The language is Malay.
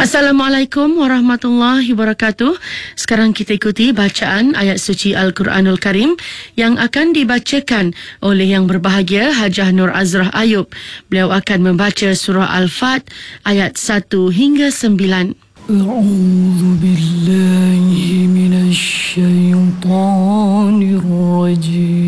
Assalamualaikum warahmatullahi wabarakatuh. Sekarang kita ikuti bacaan ayat suci Al-Quranul Karim yang akan dibacakan oleh yang berbahagia Hajah Nur Azrah Ayub. Beliau akan membaca surah Al-Fat ayat 1 hingga 9. A'udzu billahi minasy syaithanir rajim.